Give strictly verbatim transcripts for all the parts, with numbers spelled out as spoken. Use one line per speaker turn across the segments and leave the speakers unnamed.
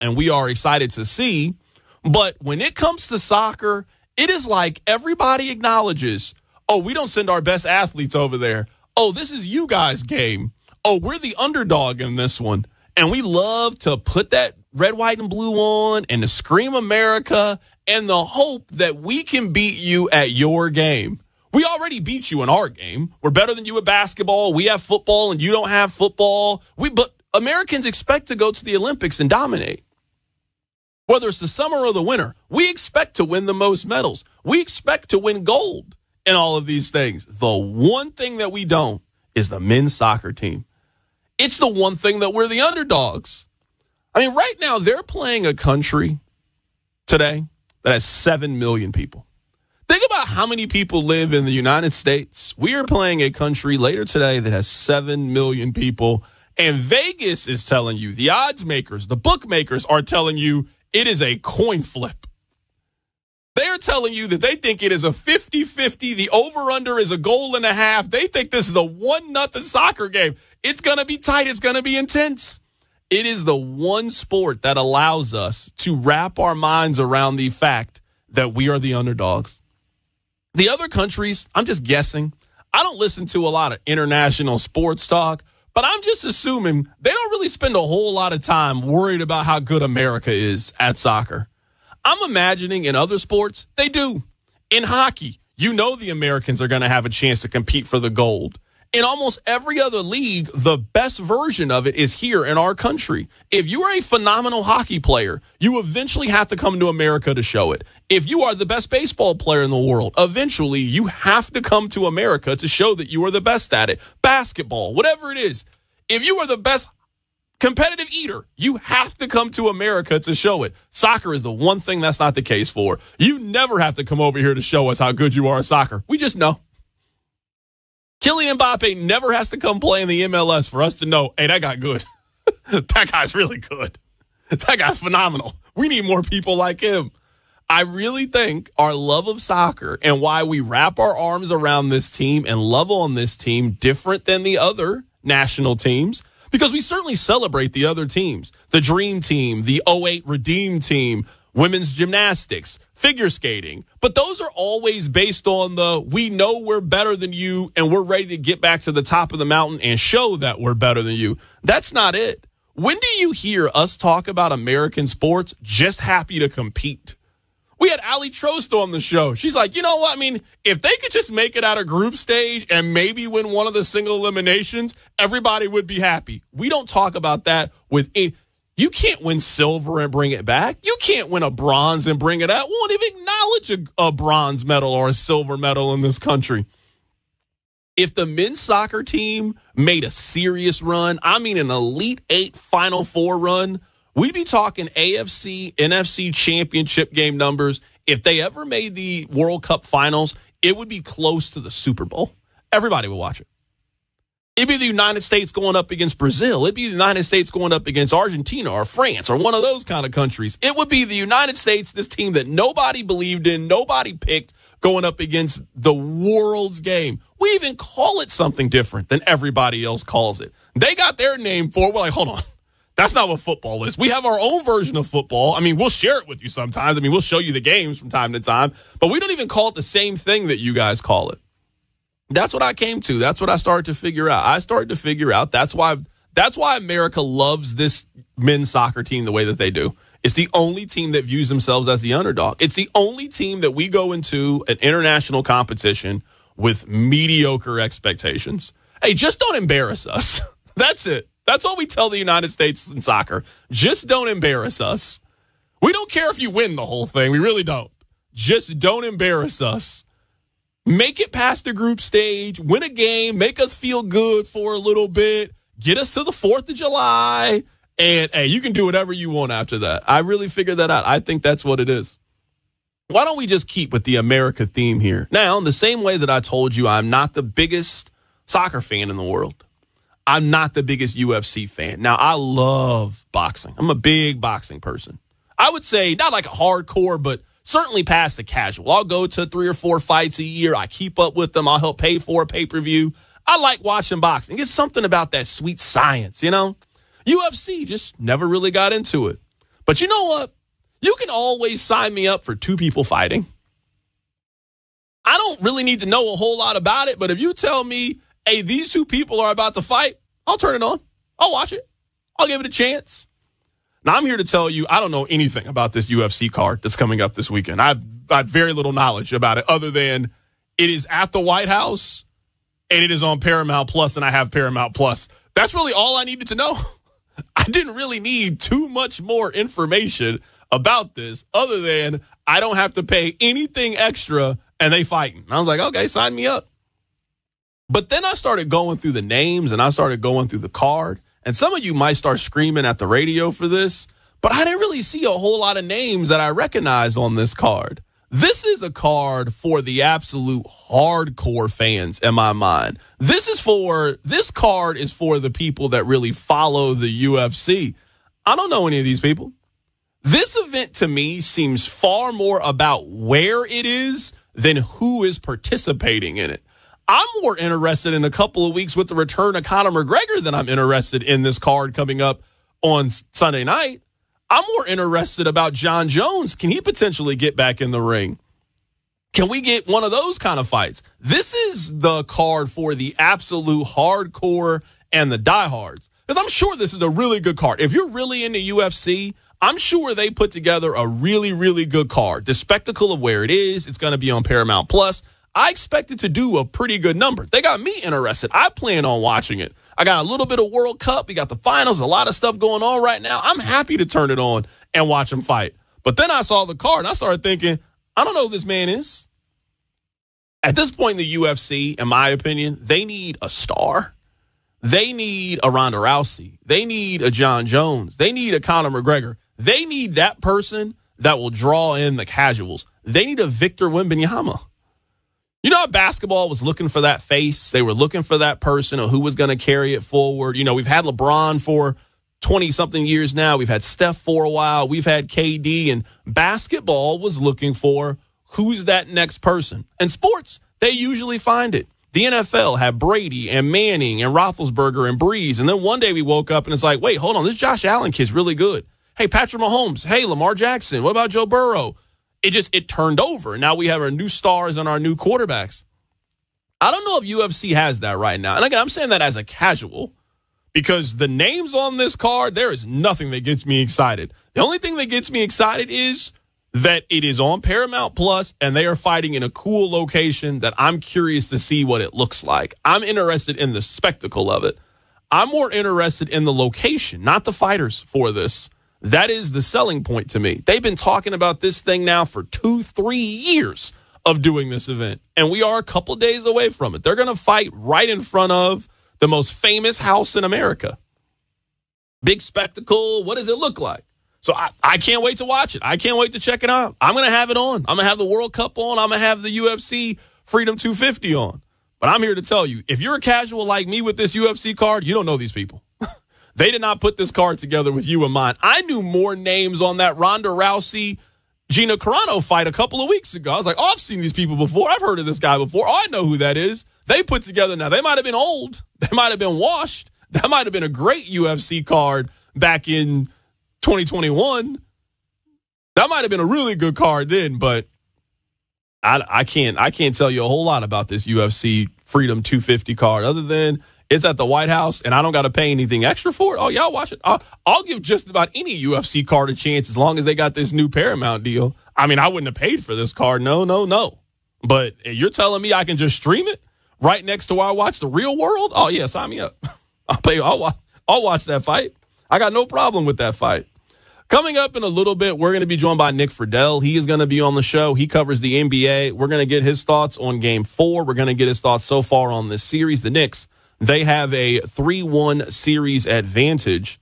and we are excited to see. But when it comes to soccer, it is like everybody acknowledges, oh, we don't send our best athletes over there. Oh, this is you guys' game. Oh, we're the underdog in this one. And we love to put that red, white, and blue on and to scream America and the hope that we can beat you at your game. We already beat you in our game. We're better than you at basketball. We have football and you don't have football. We, but Americans expect to go to the Olympics and dominate. Whether it's the summer or the winter, we expect to win the most medals. We expect to win gold in all of these things. The one thing that we don't is the men's soccer team. It's the one thing that we're the underdogs. I mean, right now, they're playing a country today that has seven million people. Think about how many people live in the United States. We are playing a country later today that has seven million people. And Vegas is telling you, the odds makers, the bookmakers are telling you it is a coin flip. They're telling you that they think it is a fifty-fifty. The over-under is a goal and a half. They think this is a one nothing soccer game. It's going to be tight. It's going to be intense. It is the one sport that allows us to wrap our minds around the fact that we are the underdogs. The other countries, I'm just guessing. I don't listen to a lot of international sports talk, but I'm just assuming they don't really spend a whole lot of time worried about how good America is at soccer. I'm imagining in other sports, they do. In hockey, you know the Americans are going to have a chance to compete for the gold. In almost every other league, the best version of it is here in our country. If you are a phenomenal hockey player, you eventually have to come to America to show it. If you are the best baseball player in the world, eventually you have to come to America to show that you are the best at it. Basketball, whatever it is. If you are the best competitive eater, you have to come to America to show it. Soccer is the one thing that's not the case for. You never have to come over here to show us how good you are at soccer. We just know. Kylian Mbappe never has to come play in the M L S for us to know, hey, that guy good. That guy's really good. That guy's phenomenal. We need more people like him. I really think our love of soccer and why we wrap our arms around this team and love on this team different than the other national teams, because we certainly celebrate the other teams, the Dream Team, the oh eight Redeem Team, women's gymnastics, figure skating. But those are always based on the, we know we're better than you and we're ready to get back to the top of the mountain and show that we're better than you. That's not it. When do you hear us talk about American sports just happy to compete? We had Ali Trost on the show. She's like, you know what? I mean, if they could just make it out of group stage and maybe win one of the single eliminations, everybody would be happy. We don't talk about that with any. You can't win silver and bring it back. You can't win a bronze and bring it out. We won't even acknowledge a, a bronze medal or a silver medal in this country. If the men's soccer team made a serious run, I mean an Elite Eight Final Four run, we'd be talking A F C, N F C championship game numbers. If they ever made the World Cup finals, it would be close to the Super Bowl. Everybody would watch it. It'd be the United States going up against Brazil. It'd be the United States going up against Argentina or France or one of those kind of countries. It would be the United States, this team that nobody believed in, nobody picked, going up against the world's game. We even call it something different than everybody else calls it. They got their name for it. We're like, hold on. That's not what football is. We have our own version of football. I mean, we'll share it with you sometimes. I mean, we'll show you the games from time to time, but we don't even call it the same thing that you guys call it. That's what I came to. That's what I started to figure out. I started to figure out that's why that's why America loves this men's soccer team the way that they do. It's the only team that views themselves as the underdog. It's the only team that we go into an international competition with mediocre expectations. Hey, just don't embarrass us. That's it. That's what we tell the United States in soccer. Just don't embarrass us. We don't care if you win the whole thing. We really don't. Just don't embarrass us. Make it past the group stage, win a game, make us feel good for a little bit, get us to the fourth of July, and, hey, you can do whatever you want after that. I really figured that out. I think that's what it is. Why don't we just keep with the America theme here? Now, in the same way that I told you I'm not the biggest soccer fan in the world, I'm not the biggest U F C fan. Now, I love boxing. I'm a big boxing person. I would say not like a hardcore, but certainly past the casual. I'll go to three or four fights a year. I keep up with them. I'll help pay for a pay-per-view. I like watching boxing. It's something about that sweet science, you know? U F C just never really got into it. But you know what? You can always sign me up for two people fighting. I don't really need to know a whole lot about it, but if you tell me, hey, these two people are about to fight, I'll turn it on. I'll watch it. I'll give it a chance. Now, I'm here to tell you, I don't know anything about this U F C card that's coming up this weekend. I've, I have very little knowledge about it other than it is at the White House and it is on Paramount Plus, and I have Paramount Plus. That's really all I needed to know. I didn't really need too much more information about this other than I don't have to pay anything extra and they fighting. I was like, okay, sign me up. But then I started going through the names and I started going through the card. And some of you might start screaming at the radio for this, but I didn't really see a whole lot of names that I recognize on this card. This is a card for the absolute hardcore fans in my mind. This is for, this card is for the people that really follow the U F C. I don't know any of these people. This event to me seems far more about where it is than who is participating in it. I'm more interested in a couple of weeks with the return of Conor McGregor than I'm interested in this card coming up on Sunday night. I'm more interested about John Jones. Can he potentially get back in the ring? Can we get one of those kind of fights? This is the card for the absolute hardcore and the diehards. Because I'm sure this is a really good card. If you're really into U F C, I'm sure they put together a really, really good card. The spectacle of where it is, it's going to be on Paramount Plus. I expect it to do a pretty good number. They got me interested. I plan on watching it. I got a little bit of World Cup. We got the finals, a lot of stuff going on right now. I'm happy to turn it on and watch them fight. But then I saw the card and I started thinking, I don't know who this man is. At this point in the U F C, in my opinion, they need a star. They need a Ronda Rousey. They need a John Jones. They need a Conor McGregor. They need that person that will draw in the casuals. They need a Victor Wembanyama. You know how basketball was looking for that face? They were looking for that person or who was going to carry it forward. You know, we've had LeBron for twenty-something years now. We've had Steph for a while. We've had K D. And basketball was looking for who's that next person. And sports, they usually find it. The N F L had Brady and Manning and Roethlisberger and Breeze. And then one day we woke up and it's like, wait, hold on. This Josh Allen kid's really good. Hey, Patrick Mahomes. Hey, Lamar Jackson. What about Joe Burrow? It just, it turned over. Now we have our new stars and our new quarterbacks. I don't know if U F C has that right now. And again, I'm saying that as a casual because the names on this card, there is nothing that gets me excited. The only thing that gets me excited is that it is on Paramount Plus and they are fighting in a cool location that I'm curious to see what it looks like. I'm interested in the spectacle of it. I'm more interested in the location, not the fighters for this. That is the selling point to me. They've been talking about this thing now for two, three years of doing this event, and we are a couple days away from it. They're going to fight right in front of the most famous house in America. Big spectacle. What does it look like? So I, I can't wait to watch it. I can't wait to check it out. I'm going to have it on. I'm going to have the World Cup on. I'm going to have the U F C Freedom two fifty on. But I'm here to tell you, if you're a casual like me with this U F C card, you don't know these people. They did not put this card together with you in mind. I knew more names on that Ronda Rousey, Gina Carano fight a couple of weeks ago. I was like, oh, I've seen these people before. I've heard of this guy before. Oh, I know who that is. They put together now. They might have been old. They might have been washed. That might have been a great U F C card back in twenty twenty-one. That might have been a really good card then, but I, I can't I can't tell you a whole lot about this U F C Freedom two fifty card other than it's at the White House, and I don't got to pay anything extra for it. Oh, y'all watch it. I'll, I'll give just about any U F C card a chance as long as they got this new Paramount deal. I mean, I wouldn't have paid for this card. No, no, no. But you're telling me I can just stream it right next to where I watch the Real World? Oh, yeah, sign me up. I'll pay. I'll watch, I'll watch that fight. I got no problem with that fight. Coming up in a little bit, we're going to be joined by Nick Friedel. He is going to be on the show. He covers the N B A. We're going to get his thoughts on Game four. We're going to get his thoughts so far on this series. The Knicks, they have a three one series advantage.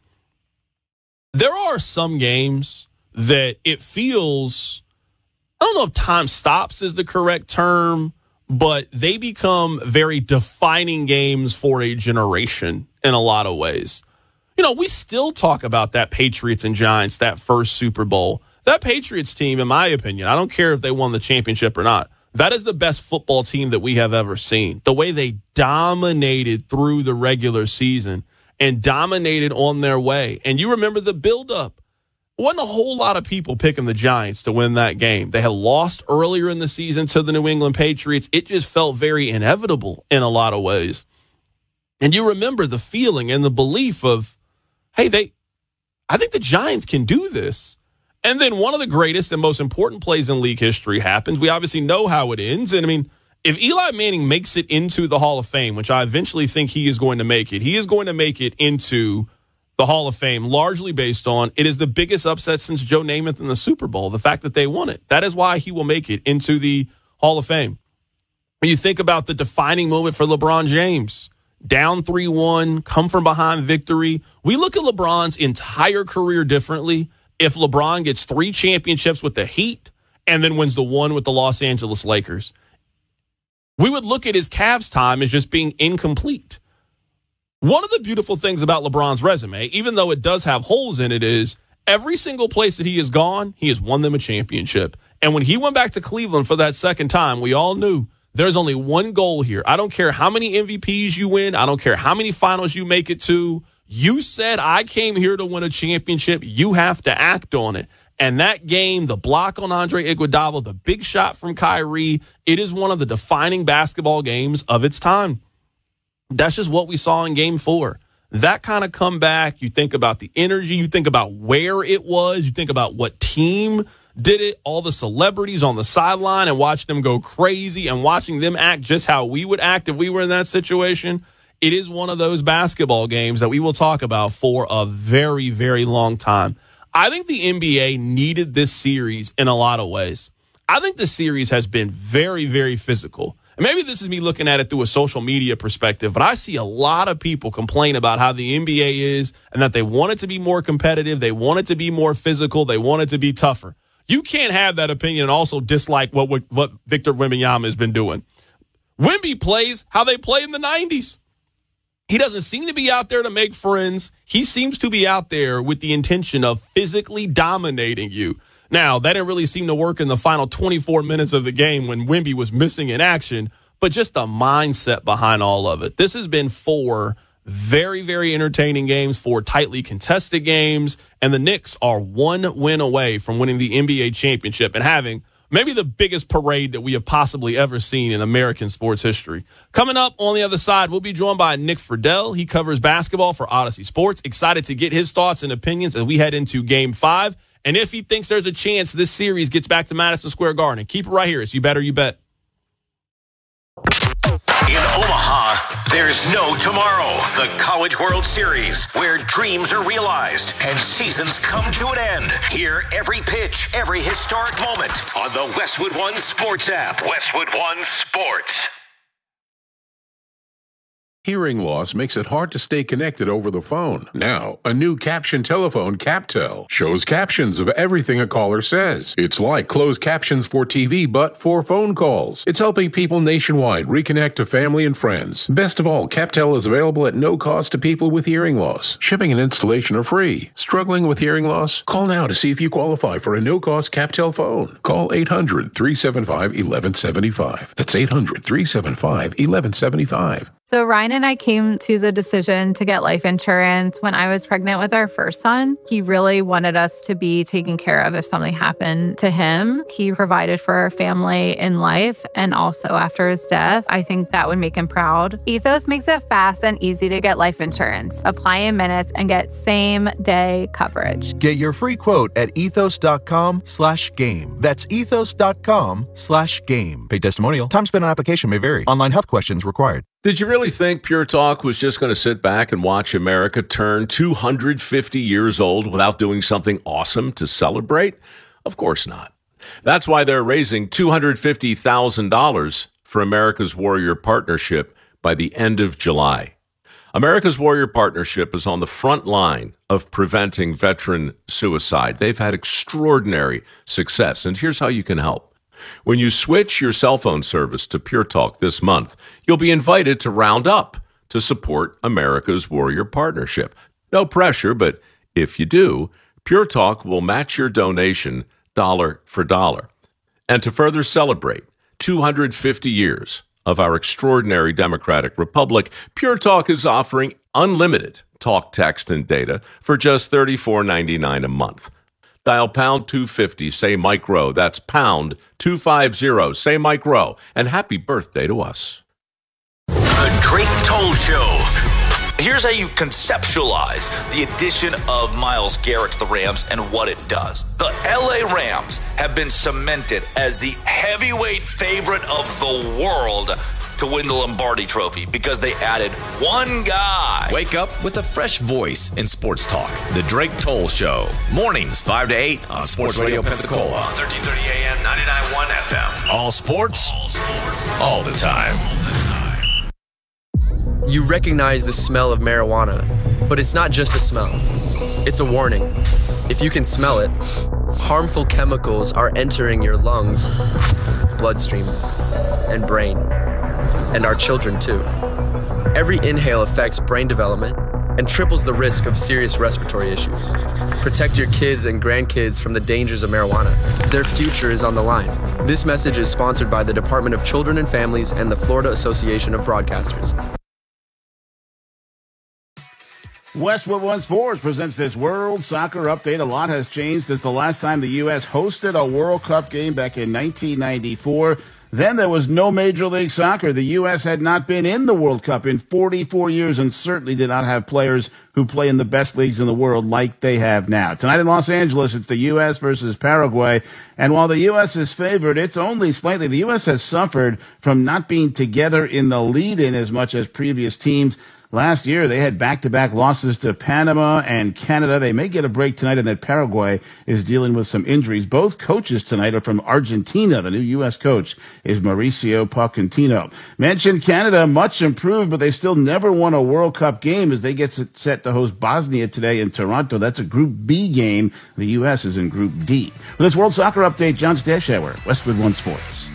There are some games that it feels, I don't know if time stops is the correct term, but they become very defining games for a generation in a lot of ways. You know, we still talk about that Patriots and Giants, that first Super Bowl. That Patriots team, in my opinion, I don't care if they won the championship or not, that is the best football team that we have ever seen. The way they dominated through the regular season and dominated on their way. And you remember the buildup wasn't a whole lot of people picking the Giants to win that game. They had lost earlier in the season to the New England Patriots. It just felt very inevitable in a lot of ways. And you remember the feeling and the belief of, hey, they, I think the Giants can do this. And then one of the greatest and most important plays in league history happens. We obviously know how it ends. And I mean, if Eli Manning makes it into the Hall of Fame, which I eventually think he is going to make it, he is going to make it into the Hall of Fame, largely based on it is the biggest upset since Joe Namath in the Super Bowl, the fact that they won it. That is why he will make it into the Hall of Fame. When you think about the defining moment for LeBron James, down three one, come from behind victory. We look at LeBron's entire career differently if LeBron gets three championships with the Heat and then wins the one with the Los Angeles Lakers. We would look at his Cavs time as just being incomplete. One of the beautiful things about LeBron's resume, even though it does have holes in it, is every single place that he has gone, he has won them a championship. And when he went back to Cleveland for that second time, we all knew there's only one goal here. I don't care how many M V Ps you win. I don't care how many finals you make it to. You said, I came here to win a championship. You have to act on it. And that game, the block on Andre Iguodala, the big shot from Kyrie, it is one of the defining basketball games of its time. That's just what we saw in game four. That kind of comeback, you think about the energy, you think about where it was, you think about what team did it, all the celebrities on the sideline and watch them go crazy and watching them act just how we would act if we were in that situation. It is one of those basketball games that we will talk about for a very, very long time. I think the N B A needed this series in a lot of ways. I think the series has been very, very physical. And maybe this is me looking at it through a social media perspective, but I see a lot of people complain about how the N B A is and that they want it to be more competitive. They want it to be more physical. They want it to be tougher. You can't have that opinion and also dislike what, what Victor Wembanyama has been doing. Wemby plays how they played in the nineties. He doesn't seem to be out there to make friends. He seems to be out there with the intention of physically dominating you. Now, that didn't really seem to work in the final twenty-four minutes of the game when Wemby was missing in action, but just the mindset behind all of it. This has been four very, very entertaining games, four tightly contested games, and the Knicks are one win away from winning the N B A championship and having maybe the biggest parade that we have possibly ever seen in American sports history. Coming up on the other side, we'll be joined by Nick Friedel. He covers basketball for Odyssey Sports. Excited to get his thoughts and opinions as we head into game five. And if he thinks there's a chance this series gets back to Madison Square Garden, keep it right here. It's You Better You Bet.
In Omaha, there's no tomorrow. The College World Series, where dreams are realized and seasons come to an end. Hear every pitch, every historic moment on the Westwood One Sports app. Westwood One Sports.
Hearing loss makes it hard to stay connected over the phone. Now, a new caption telephone, CapTel, shows captions of everything a caller says. It's like closed captions for T V, but for phone calls. It's helping people nationwide reconnect to family and friends. Best of all, CapTel is available at no cost to people with hearing loss. Shipping and installation are free. Struggling with hearing loss? Call now to see if you qualify for a no-cost CapTel phone. Call eight hundred, three seven five, one one seven five. That's eight hundred, three seven five, one one seven five.
So Ryan and I came to the decision to get life insurance when I was pregnant with our first son. He really wanted us to be taken care of if something happened to him. He provided for our family in life and also after his death. I think that would make him proud. Ethos makes it fast and easy to get life insurance. Apply in minutes and get same-day coverage.
Get your free quote at ethos.com slash game. That's ethos.com slash game. Paid testimonial. Time spent on application may vary. Online health questions required.
Did you really think Pure Talk was just going to sit back and watch America turn two hundred fifty years old without doing something awesome to celebrate? Of course not. That's why they're raising two hundred fifty thousand dollars for America's Warrior Partnership by the end of July. America's Warrior Partnership is on the front line of preventing veteran suicide. They've had extraordinary success, and here's how you can help. When you switch your cell phone service to Pure Talk this month, you'll be invited to round up to support America's Warrior Partnership. No pressure, but if you do, Pure Talk will match your donation dollar for dollar. And to further celebrate two hundred fifty years of our extraordinary democratic republic, Pure Talk is offering unlimited talk, text, and data for just thirty-four ninety-nine a month. Dial pound two fifty, say Mike Rowe. That's pound two fifty, say Mike Rowe. And happy birthday to us.
The Drake Toll Show.
Here's how you conceptualize the addition of Myles Garrett to the Rams and what it does. The L A Rams have been cemented as the heavyweight favorite of the world to win the Lombardi Trophy because they added one guy.
Wake up with a fresh voice in sports talk. The Drake Toll Show. Mornings five to eight on Sports Radio Pensacola.
On thirteen thirty A M, ninety-nine point one F M.
All sports,
All sports,
all the time.
all the time.
You recognize the smell of marijuana, but it's not just a smell. It's a warning. If you can smell it, harmful chemicals are entering your lungs, bloodstream, and brain. And our children, too. Every inhale affects brain development and triples the risk of serious respiratory issues. Protect your kids and grandkids from the dangers of marijuana. Their future is on the line. This message is sponsored by the Department of Children and Families and the Florida Association of Broadcasters.
Westwood One Sports presents this World Soccer Update. A lot has changed since the last time the U S hosted a World Cup game back in nineteen ninety-four. Then there was no Major League Soccer. The U S had not been in the World Cup in forty-four years and certainly did not have players who play in the best leagues in the world like they have now. Tonight in Los Angeles, it's the U S versus Paraguay. And while the U S is favored, it's only slightly. The U S has suffered from not being together in the lead-in as much as previous teams. Last year, they had back-to-back losses to Panama and Canada. They may get a break tonight, and that Paraguay is dealing with some injuries. Both coaches tonight are from Argentina. The new U S coach is Mauricio Pochettino. Mentioned Canada, much improved, but they still never won a World Cup game as they get set to host Bosnia today in Toronto. That's a Group B game. The U S is in Group D. With this World Soccer Update, John Stashauer, Westwood One Sports.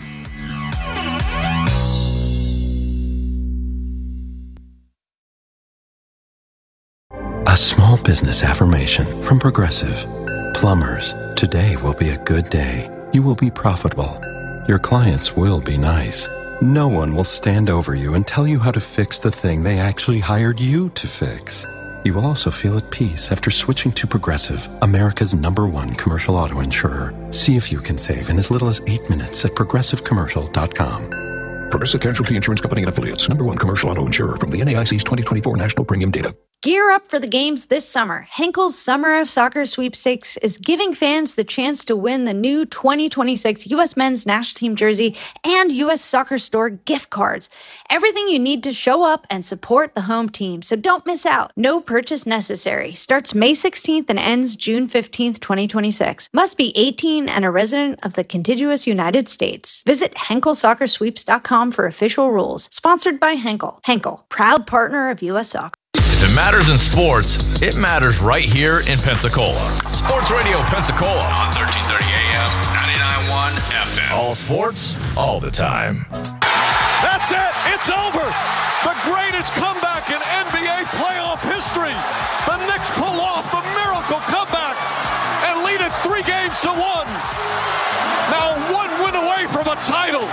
A small business affirmation from Progressive. Plumbers, today will be a good day. You will be profitable. Your clients will be nice. No one will stand over you and tell you how to fix the thing they actually hired you to fix. You will also feel at peace after switching to Progressive, America's number one commercial auto insurer. See if you can save in as little as eight minutes at progressive commercial dot com.
Progressive Casualty Insurance Company and Affiliates. Number one commercial auto insurer from the N A I C's twenty twenty-four National Premium Data.
Gear up for the games this summer. Henkel's Summer of Soccer Sweepstakes is giving fans the chance to win the new twenty twenty-six U S Men's National Team jersey and U S Soccer Store gift cards. Everything you need to show up and support the home team, so don't miss out. No purchase necessary. Starts May sixteenth and ends June fifteenth, twenty twenty-six. Must be eighteen and a resident of the contiguous United States. Visit henkel soccer sweeps dot com for official rules. Sponsored by Henkel. Henkel, proud partner of U S Soccer.
If it matters in sports, it matters right here in Pensacola. Sports Radio Pensacola
On thirteen thirty A M, ninety-nine point one F M.
All sports, all the time.
That's it. It's over. The greatest comeback in N B A playoff history. The Knicks pull off the miracle comeback and lead it three games to one. Now one win away from a title.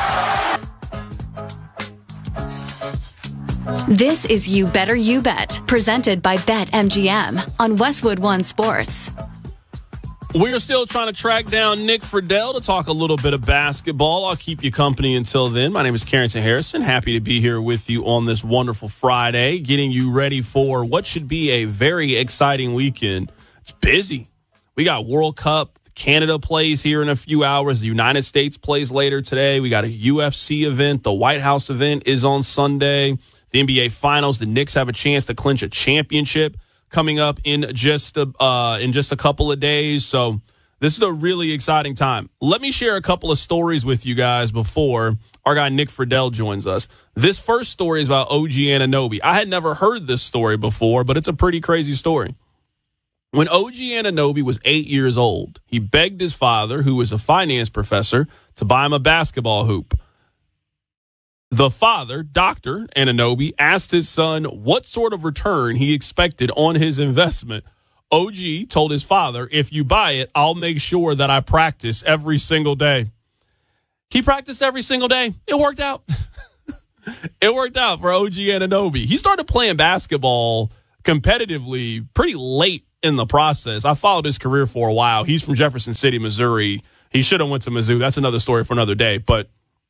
This is You Better You Bet, presented by BetMGM on Westwood One Sports.
We're still trying to track down Nick Friedel to talk a little bit of basketball. I'll keep you company until then. My name is Carrington Harrison. Happy to be here with you on this wonderful Friday, getting you ready for what should be a very exciting weekend. It's busy. We got World Cup. Canada plays here in a few hours. The United States plays later today. We got a U F C event. The White House event is on Sunday. The N B A Finals, the Knicks have a chance to clinch a championship coming up in just a, uh, in just a couple of days. So this is a really exciting time. Let me share a couple of stories with you guys before our guy Nick Friedel joins us. This first story is about O G Anunoby. I had never heard this story before, but it's a pretty crazy story. When O G Anunoby was eight years old, he begged his father, who was a finance professor, to buy him a basketball hoop. The father, Doctor Anunoby, asked his son what sort of return he expected on his investment. O G told his father, if you buy it, I'll make sure that I practice every single day. He practiced every single day. It worked out. It worked out for O G Anunoby. He started playing basketball competitively pretty late in the process. I followed his career for a while. He's from Jefferson City, Missouri. He should have went to Mizzou. That's another story for another day. But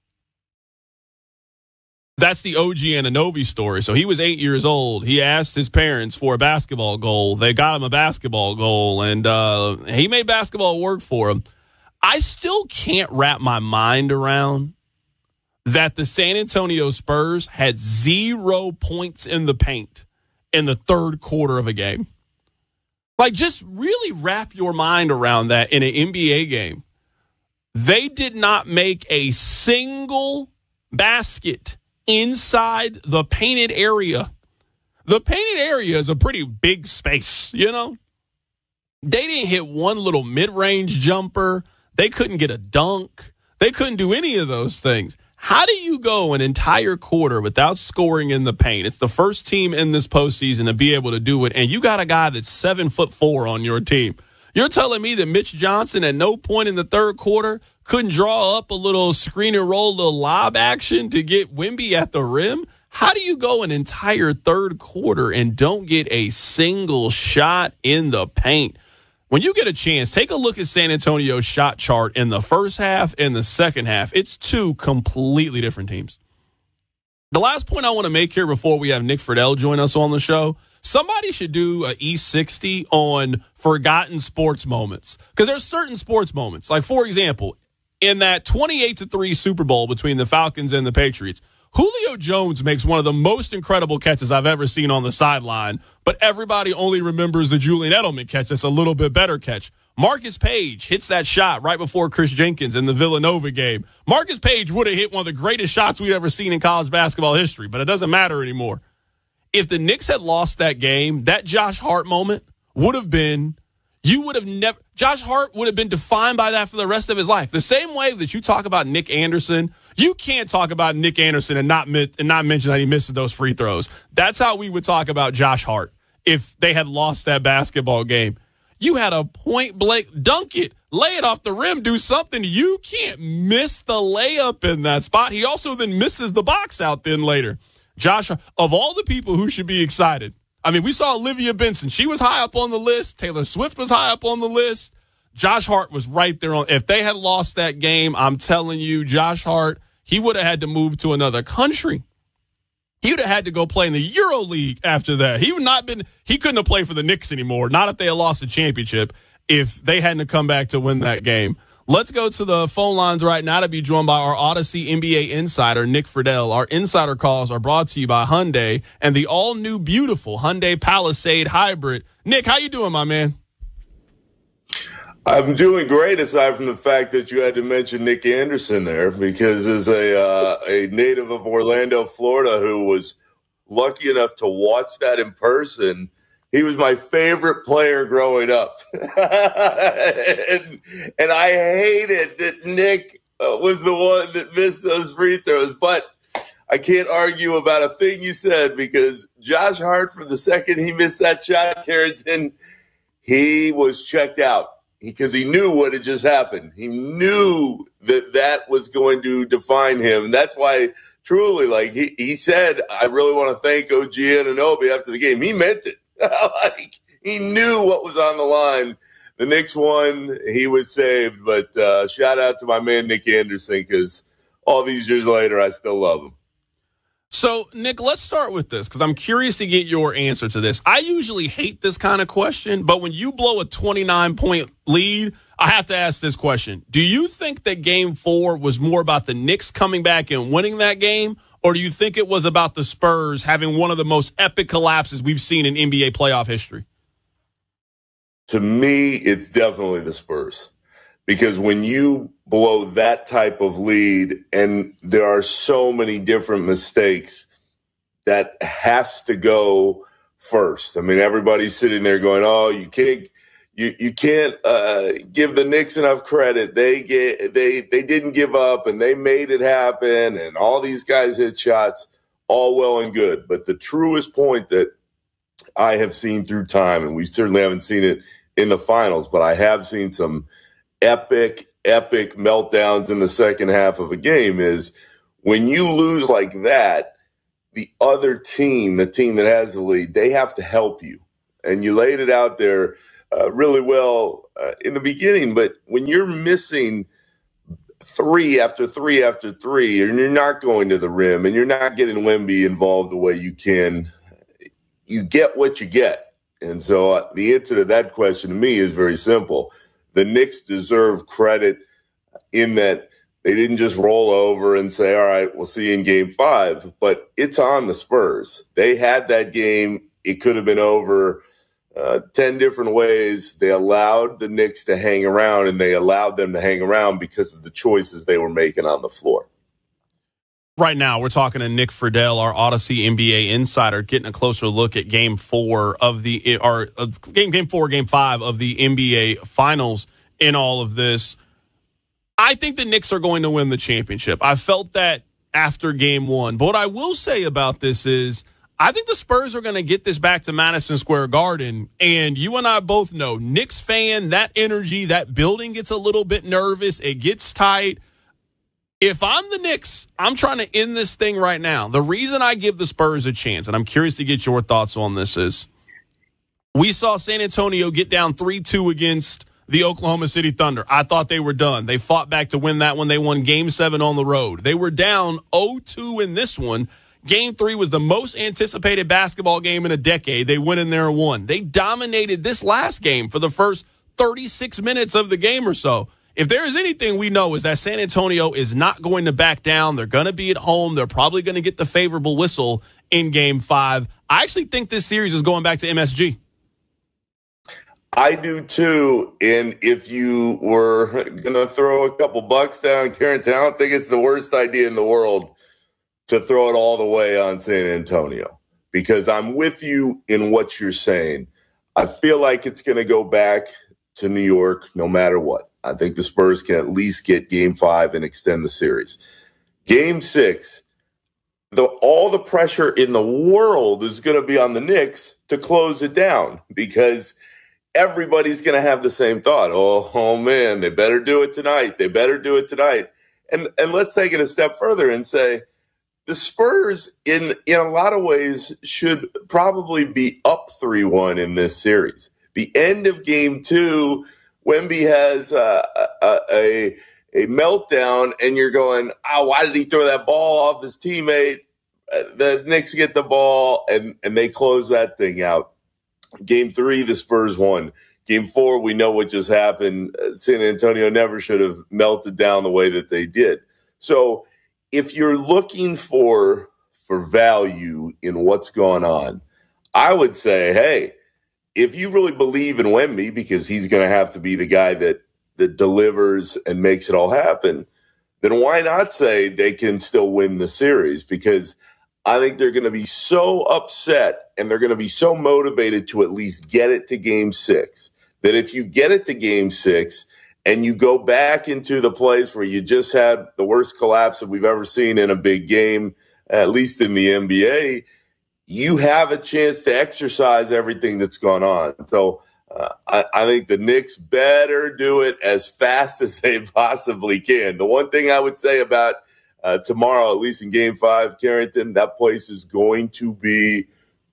that's the O G Anunoby story. So he was eight years old. He asked his parents for a basketball goal. They got him a basketball goal, and uh, he made basketball work for him. I still can't wrap my mind around that the San Antonio Spurs had zero points in the paint in the third quarter of a game. Like, just really wrap your mind around that in an N B A game. They did not make a single basket inside the painted area. The painted area is a pretty big space, you know? They didn't hit one little mid-range jumper. They couldn't get a dunk. They couldn't do any of those things. How do you go an entire quarter without scoring in the paint? It's the first team in this postseason to be able to do it, and you got a guy that's seven foot four on your team. You're telling me that Mitch Johnson at no point in the third quarter couldn't draw up a little screen and roll, little lob action to get Wemby at the rim? How do you go an entire third quarter and don't get a single shot in the paint? When you get a chance, take a look at San Antonio's shot chart in the first half and the second half. It's two completely different teams. The last point I want to make here before we have Nick Friedel join us on the show, somebody should do a E sixty on forgotten sports moments, because there's certain sports moments. Like, for example, in that twenty-eight to three Super Bowl between the Falcons and the Patriots, Julio Jones makes one of the most incredible catches I've ever seen on the sideline, but everybody only remembers the Julian Edelman catch. That's a little bit better catch. Marcus Page hits that shot right before Chris Jenkins in the Villanova game. Marcus Page would have hit one of the greatest shots we've ever seen in college basketball history, but it doesn't matter anymore. If the Knicks had lost that game, that Josh Hart moment would have been, you would have never, Josh Hart would have been defined by that for the rest of his life. The same way that you talk about Nick Anderson, you can't talk about Nick Anderson and not and not mention that he misses those free throws. That's how we would talk about Josh Hart if they had lost that basketball game. You had a point blank, dunk it, lay it off the rim, do something. You can't miss the layup in that spot. He also then misses the box out then later. Josh, of all the people who should be excited, I mean, we saw Olivia Benson. She was high up on the list. Taylor Swift was high up on the list. Josh Hart was right there on. If they had lost that game, I'm telling you, Josh Hart, he would have had to move to another country. He would have had to go play in the Euro League after that. He would not been. He couldn't have played for the Knicks anymore. Not if they had lost the championship. If they hadn't come back to win that game. Let's go to the phone lines right now to be joined by our Odyssey N B A insider, Nick Friedel. Our insider calls are brought to you by Hyundai and the all-new beautiful Hyundai Palisade Hybrid. Nick, how you doing, my man?
I'm doing great, aside from the fact that you had to mention Nick Anderson there, because as a uh, a native of Orlando, Florida, who was lucky enough to watch that in person, he was my favorite player growing up. and, and I hated that Nick uh, was the one that missed those free throws. But I can't argue about a thing you said, because Josh Hart, from the second he missed that shot, Carrington, he was checked out because he knew what had just happened. He knew that that was going to define him. And that's why, truly, like he, he said, I really want to thank O G Anunoby after the game. He meant it. Like, he knew what was on the line. The Knicks won. He was saved. But uh, shout out to my man Nick Anderson, because all these years later, I still love him.
So, Nick, let's start with this, because I'm curious to get your answer to this. I usually hate this kind of question, but when you blow a twenty-nine point lead, I have to ask this question. Do you think that game four was more about the Knicks coming back and winning that game, or do you think it was about the Spurs having one of the most epic collapses we've seen in N B A playoff history?
To me, it's definitely the Spurs. Because when you blow that type of lead, and there are so many different mistakes, that has to go first. I mean, everybody's sitting there going, oh, you can't you you can't uh, give the Knicks enough credit. They get they they didn't give up, and they made it happen, and all these guys hit shots, all well and good. But the truest point that I have seen through time, and we certainly haven't seen it in the finals, but I have seen some epic, epic meltdowns in the second half of a game, is when you lose like that, the other team, the team that has the lead, they have to help you. and you laid it out there uh, really well uh, in the beginning. But when you're missing three after three after three, and you're not going to the rim, and you're not getting Wemby involved the way you can, you get what you get. And so uh, the answer to that question to me is very simple. The Knicks deserve credit in that they didn't just roll over and say, all right, we'll see you in game five, but it's on the Spurs. They had that game. It could have been over uh, ten different ways. They allowed the Knicks to hang around, and they allowed them to hang around because of the choices they were making on the floor.
Right now, we're talking to Nick Friedel, our Odyssey N B A insider, getting a closer look at Game Four of the or uh, game Game Four, Game Five of the N B A Finals. In all of this, I think the Knicks are going to win the championship. I felt that after Game One. But what I will say about this is, I think the Spurs are going to get this back to Madison Square Garden. And you and I both know, Knicks fan, that energy, that building gets a little bit nervous. It gets tight. If I'm the Knicks, I'm trying to end this thing right now. The reason I give the Spurs a chance, and I'm curious to get your thoughts on this, is we saw San Antonio get down three two against the Oklahoma City Thunder. I thought they were done. They fought back to win that one. They won Game seven on the road. They were down oh two in this one. Game three was the most anticipated basketball game in a decade. They went in there and won. They dominated this last game for the first thirty-six minutes of the game or so. If there is anything we know is that San Antonio is not going to back down. They're going to be at home. They're probably going to get the favorable whistle in Game five. I actually think this series is going back to M S G.
I do too. And if you were going to throw a couple bucks down, Carrington, I don't think it's the worst idea in the world to throw it all the way on San Antonio, because I'm with you in what you're saying. I feel like it's going to go back to New York no matter what. I think the Spurs can at least get Game five and extend the series. Game six, the, all the pressure in the world is going to be on the Knicks to close it down, because everybody's going to have the same thought. Oh, oh, man, they better do it tonight. They better do it tonight. And and let's take it a step further and say the Spurs, in, in a lot of ways, should probably be up three one in this series. The end of game two, Wemby has uh, a, a, a meltdown, and you're going, oh, why did he throw that ball off his teammate? Uh, the Knicks get the ball, and, and they close that thing out. Game three, the Spurs won. Game four, we know what just happened. San Antonio never should have melted down the way that they did. So if you're looking for for value in what's going on, I would say, hey, if you really believe in Wemby, because he's going to have to be the guy that that delivers and makes it all happen, then why not say they can still win the series? Because I think they're going to be so upset and they're going to be so motivated to at least get it to game six that if you get it to game six and you go back into the place where you just had the worst collapse that we've ever seen in a big game, at least in the N B A, you have a chance to exercise everything that's gone on. So uh, I, I think the Knicks better do it as fast as they possibly can. The one thing I would say about Uh, tomorrow, at least in Game Five, Carrington, that place is going to be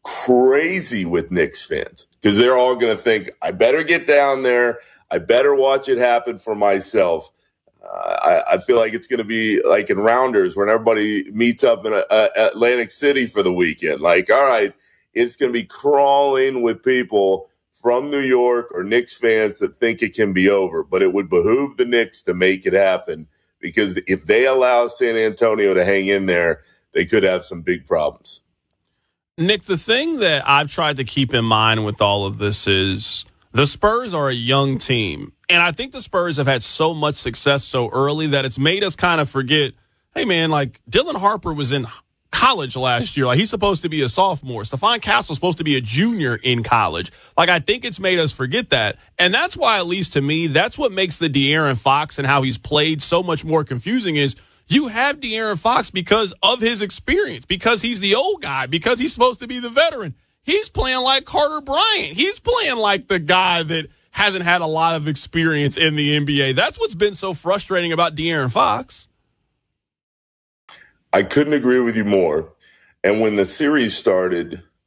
crazy with Knicks fans, because they're all going to think, I better get down there. I better watch it happen for myself. Uh, I, I feel like it's going to be like in Rounders when everybody meets up in a, a Atlantic City for the weekend. Like, all right, it's going to be crawling with people from New York or Knicks fans that think it can be over. But it would behoove the Knicks to make it happen, because if they allow San Antonio to hang in there, they could have some big problems.
Nick, the thing that I've tried to keep in mind with all of this is the Spurs are a young team. And I think the Spurs have had so much success so early that it's made us kind of forget, hey, man, like Dylan Harper was in college last year. Like, he's supposed to be a sophomore. Stephon Castle's supposed to be a junior in college. Like, I think it's made us forget that. And that's why, at least to me, that's what makes the De'Aaron Fox and how he's played so much more confusing is you have De'Aaron Fox because of his experience, because he's the old guy, because he's supposed to be the veteran. He's playing like Carter Bryant. He's playing like the guy that hasn't had a lot of experience in the N B A. That's what's been so frustrating about De'Aaron Fox.
I couldn't agree with you more. And when the series started,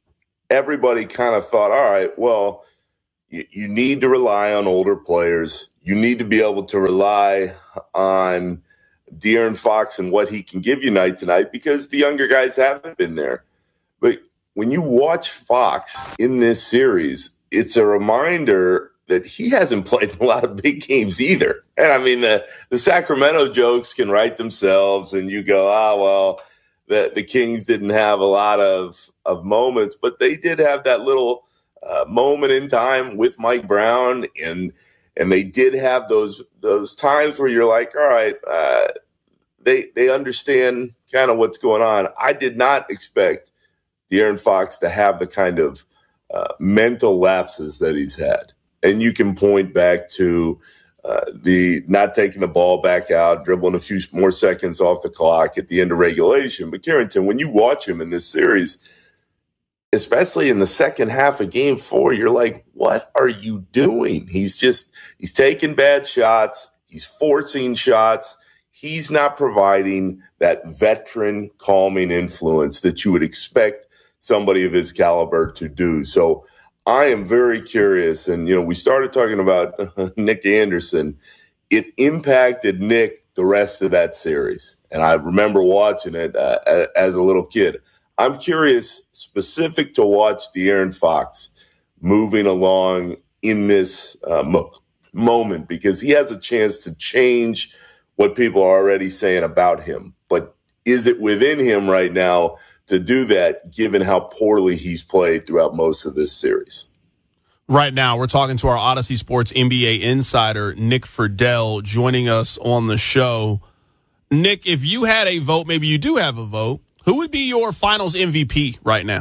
everybody kind of thought, all right, well, you, you need to rely on older players. You need to be able to rely on De'Aaron Fox and what he can give you night to night because the younger guys haven't been there. But when you watch Fox in this series, it's a reminder that he hasn't played in a lot of big games either. And I mean, the, the Sacramento jokes can write themselves, and you go, ah, well, the, the Kings didn't have a lot of, of moments, but they did have that little uh, moment in time with Mike Brown, and and they did have those those times where you're like, all right, uh, they they understand kind of what's going on. I did not expect De'Aaron Fox to have the kind of uh, mental lapses that he's had. And you can point back to uh, the not taking the ball back out, dribbling a few more seconds off the clock at the end of regulation. But Carrington, when you watch him in this series, especially in the second half of game four, you're like, what are you doing? He's just, he's taking bad shots. He's forcing shots. He's not providing that veteran calming influence that you would expect somebody of his caliber to do. So I am very curious. And, you know, we started talking about Nick Anderson. It impacted Nick the rest of that series. And I remember watching it uh, as a little kid. I'm curious, specific to watch De'Aaron Fox moving along in this uh, mo- moment, because he has a chance to change what people are already saying about him. But is it within him right now to do that, given how poorly he's played throughout most of this series?
Right now, we're talking to our Odyssey Sports N B A insider, Nick Friedell, joining us on the show. Nick, if you had a vote, maybe you do have a vote, who would be your finals M V P right now?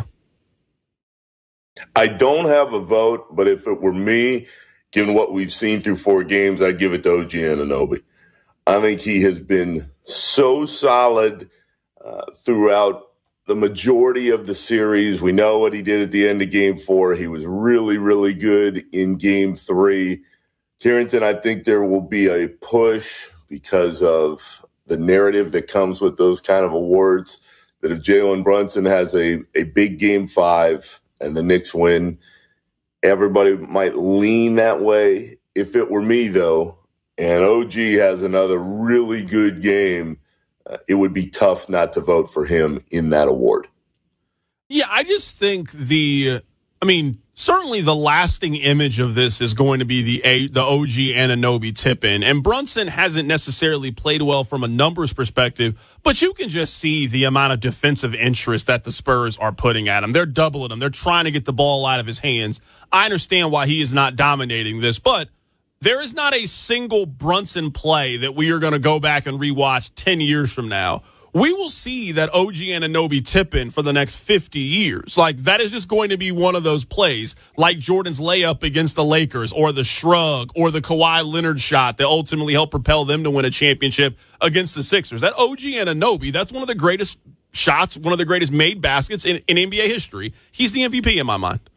I don't have a vote, but if it were me, given what we've seen through four games, I'd give it to O G Anunoby. I think he has been so solid uh, throughout the majority of the series. We know what he did at the end of game four. He was really, really good in game three. Carrington, I think there will be a push because of the narrative that comes with those kind of awards, that if Jalen Brunson has a, a big game five and the Knicks win, everybody might lean that way. If it were me, though, and O G has another really good game, uh, it would be tough not to vote for him in that award.
Yeah, I just think the, I mean, certainly the lasting image of this is going to be the a, the O G Anunoby tip-in. And Brunson hasn't necessarily played well from a numbers perspective, but you can just see the amount of defensive interest that the Spurs are putting at him. They're doubling him. They're trying to get the ball out of his hands. I understand why he is not dominating this, but there is not a single Brunson play that we are going to go back and rewatch ten years from now. We will see that O G Anunoby tip-in for the next fifty years. Like, that is just going to be one of those plays, like Jordan's layup against the Lakers, or the shrug, or the Kawhi Leonard shot that ultimately helped propel them to win a championship against the Sixers. That O G Anunoby, that's one of the greatest shots, one of the greatest made baskets in, in N B A history. He's the M V P in my mind.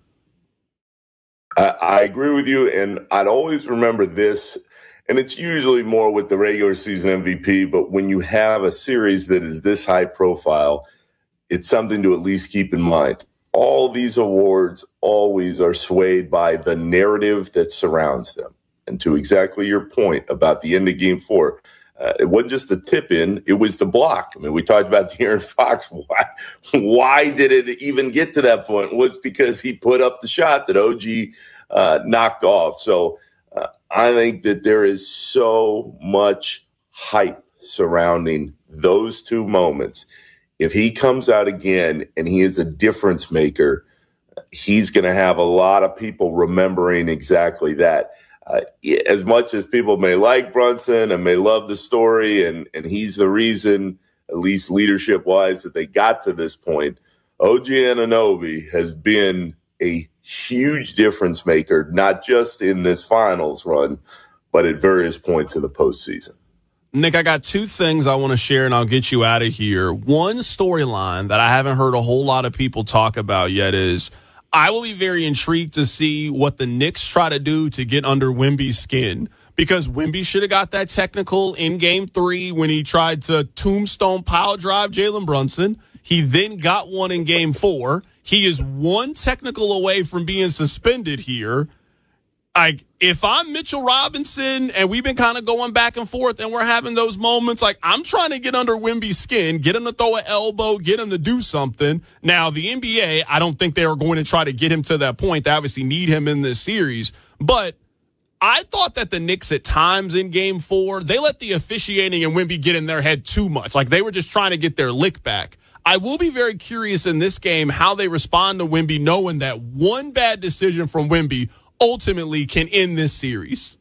I, I agree with you, and I'd always remember this, and it's usually more with the regular season M V P, but when you have a series that is this high profile, it's something to at least keep in mind. All these awards always are swayed by the narrative that surrounds them. And to exactly your point about the end of game four, uh, it wasn't just the tip-in, it was the block. I mean, we talked about De'Aaron Fox. Why, why did it even get to that point? It was because he put up the shot that O G uh, knocked off. So uh, I think that there is so much hype surrounding those two moments. If he comes out again and he is a difference maker, he's going to have a lot of people remembering exactly that. Uh, as much as people may like Brunson and may love the story, and, and he's the reason, at least leadership-wise, that they got to this point, O G Anunoby has been a huge difference maker, not just in this finals run, but at various points in the postseason.
Nick, I got two things I want to share, and I'll get you out of here. One storyline that I haven't heard a whole lot of people talk about yet is I will be very intrigued to see what the Knicks try to do to get under Wemby's skin, because Wemby should have got that technical in game three when he tried to tombstone pile drive Jalen Brunson. He then got one in game four. He is one technical away from being suspended here. Like, if I'm Mitchell Robinson and we've been kind of going back and forth and we're having those moments, like, I'm trying to get under Wemby's skin, get him to throw an elbow, get him to do something. Now, the N B A, I don't think they are going to try to get him to that point. They obviously need him in this series. But I thought that the Knicks at times in game four, they let the officiating and Wemby get in their head too much. Like, they were just trying to get their lick back. I will be very curious in this game how they respond to Wemby, knowing that one bad decision from Wemby ultimately can end this series.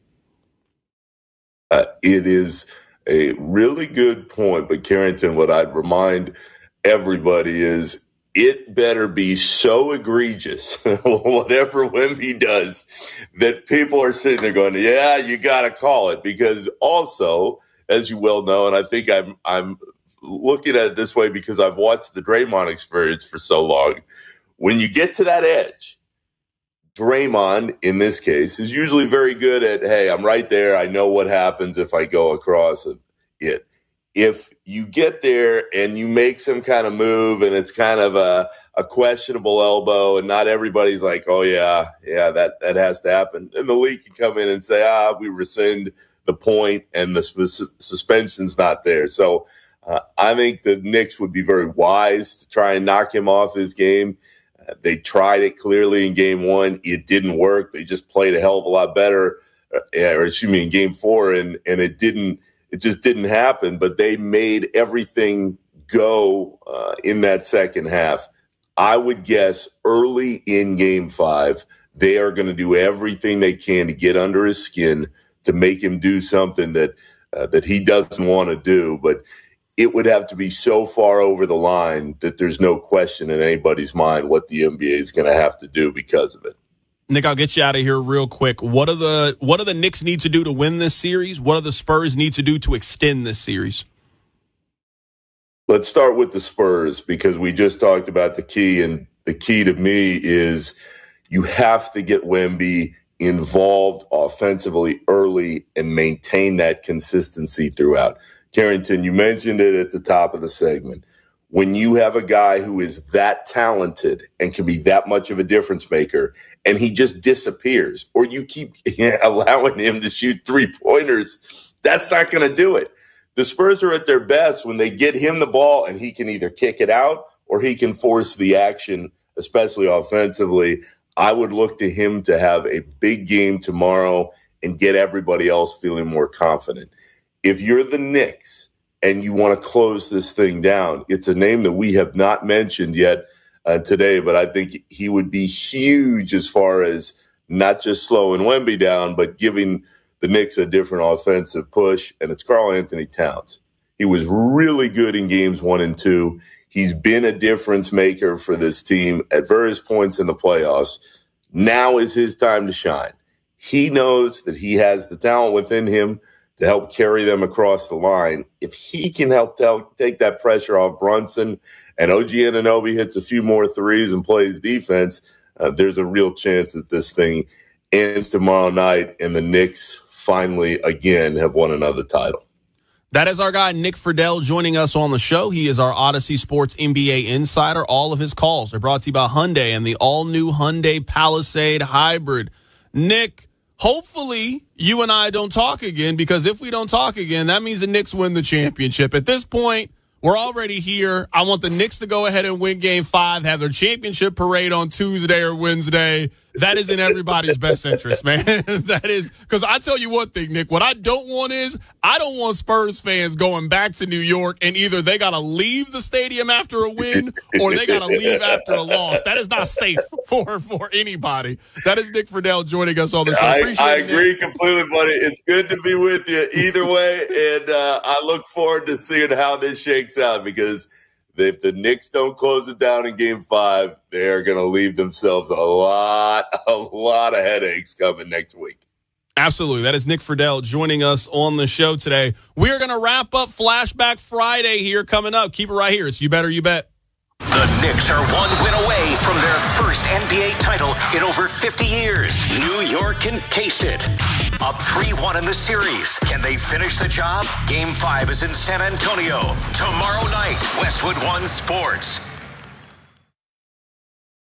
Uh, it is a really good point, but Carrington, what I'd remind everybody is it better be so egregious, whatever Wemby does, that people are sitting there going, yeah, you got to call it. Because also, as you well know, and I think I'm I'm looking at it this way because I've watched the Draymond experience for so long, when you get to that edge, Draymond, in this case, is usually very good at, hey, I'm right there. I know what happens if I go across it. If you get there and you make some kind of move and it's kind of a, a questionable elbow and not everybody's like, oh, yeah, yeah, that, that has to happen. And the league can come in and say, ah, we rescind the point and the sus- suspension's not there. So uh, I think the Knicks would be very wise to try and knock him off his game. They tried it clearly in game one. It didn't work. They just played a hell of a lot better, or excuse me, in game four, and, and it didn't. It just didn't happen. But they made everything go uh, in that second half. I would guess early in game five, they are going to do everything they can to get under his skin to make him do something that uh, that he doesn't want to do. But it would have to be so far over the line that there's no question in anybody's mind what the N B A is going to have to do because of it.
Nick, I'll get you out of here real quick. What do the what do the Knicks need to do to win this series? What do the Spurs need to do to extend this series?
Let's start with the Spurs because we just talked about the key, and the key to me is you have to get Wemby involved offensively early and maintain that consistency throughout. Carrington, you mentioned it at the top of the segment. When you have a guy who is that talented and can be that much of a difference maker, and he just disappears, or you keep allowing him to shoot three-pointers, that's not going to do it. The Spurs are at their best when they get him the ball and he can either kick it out or he can force the action, especially offensively. I would look to him to have a big game tomorrow and get everybody else feeling more confident. If you're the Knicks and you want to close this thing down, it's a name that we have not mentioned yet uh, today, but I think he would be huge as far as not just slowing Wemby down, but giving the Knicks a different offensive push, and it's Karl-Anthony Towns. He was really good in games one and two. He's been a difference maker for this team at various points in the playoffs. Now is his time to shine. He knows that he has the talent within him to help carry them across the line. If he can help tell, take that pressure off Brunson and O G Anunoby hits a few more threes and plays defense, uh, there's a real chance that this thing ends tomorrow night and the Knicks finally, again, have won another title.
That is our guy, Nick Friedell, joining us on the show. He is our Odyssey Sports N B A insider. All of his calls are brought to you by Hyundai and the all-new Hyundai Palisade Hybrid. Nick, hopefully you and I don't talk again, because if we don't talk again, that means the Knicks win the championship. At this point, we're already here. I want the Knicks to go ahead and win game five, have their championship parade on Tuesday or Wednesday. That is in everybody's best interest, man. That is, because I tell you one thing, Nick, what I don't want is I don't want Spurs fans going back to New York and either they got to leave the stadium after a win or they got to leave after a loss. That is not safe for, for anybody. That is Nick Friedell joining us on the show.
I, I agree Nick. completely, buddy. It's good to be with you either way, and uh, I look forward to seeing how this shakes out, because if the Knicks don't close it down in game five, they're going to leave themselves a lot, a lot of headaches coming next week.
Absolutely. That is Nick Friedell joining us on the show today. We're going to wrap up Flashback Friday here coming up. Keep it right here. It's You Better You Bet.
The Knicks are one win away from their first N B A title in over fifty years. New York can taste it. Up three one in the series. Can they finish the job? Game five is in San Antonio. Tomorrow night, Westwood One Sports.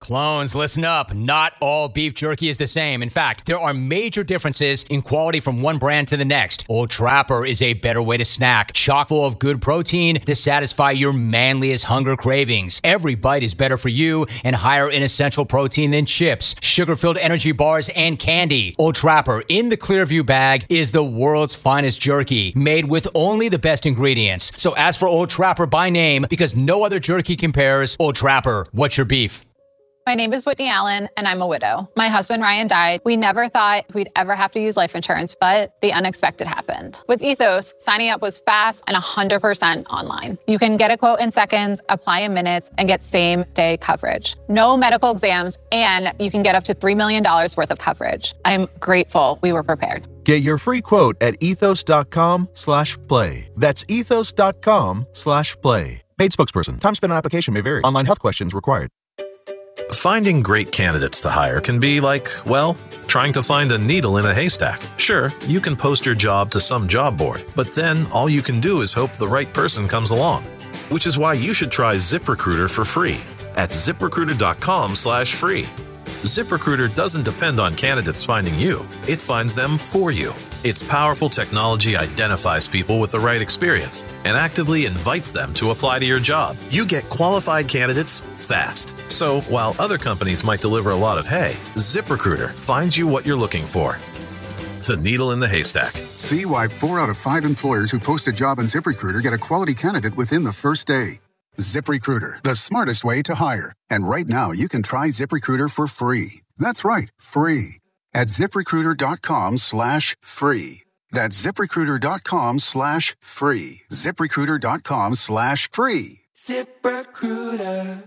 Clones, listen up. Not all beef jerky is the same. In fact, there are major differences in quality from one brand to the next. Old Trapper is a better way to snack, chock full of good protein to satisfy your manliest hunger cravings. Every bite is better for you and higher in essential protein than chips, sugar-filled energy bars, and candy. Old Trapper in the Clearview bag is the world's finest jerky, made with only the best ingredients. So ask for Old Trapper by name because no other jerky compares. Old Trapper, what's your beef?
My name is Whitney Allen, and I'm a widow. My husband, Ryan, died. We never thought we'd ever have to use life insurance, but the unexpected happened. With Ethos, signing up was fast and one hundred percent online. You can get a quote in seconds, apply in minutes, and get same-day coverage. No medical exams, and you can get up to three million dollars worth of coverage. I'm grateful we were prepared.
Get your free quote at ethos.com slash play. That's ethos.com slash play. Paid spokesperson. Time spent on application may vary. Online health questions required.
Finding great candidates to hire can be like, well, trying to find a needle in a haystack. Sure, you can post your job to some job board, but then all you can do is hope the right person comes along. Which is why you should try ZipRecruiter for free at ziprecruiter.com slash free. ZipRecruiter doesn't depend on candidates finding you. It finds them for you. Its powerful technology identifies people with the right experience and actively invites them to apply to your job. You get qualified candidates fast. So while other companies might deliver a lot of hay, ZipRecruiter finds you what you're looking for. The needle in the haystack.
See why four out of five employers who post a job on ZipRecruiter get a quality candidate within the first day. ZipRecruiter, the smartest way to hire. And right now, you can try ZipRecruiter for free. That's right, free. At ZipRecruiter.com slash free. That's ZipRecruiter.com slash free. ZipRecruiter.com slash free.
ZipRecruiter.